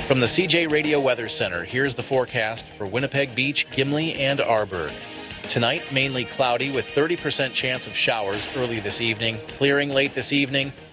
From the CJ Radio Weather Center, here's the forecast for Winnipeg Beach, Gimli, and Arborg. Tonight, mainly cloudy with 30% chance of showers early this evening, clearing late this evening,